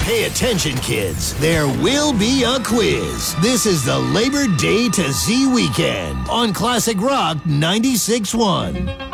Pay attention, kids. There will be a quiz. This is the Labor Day to Z weekend on Classic Rock 96.1.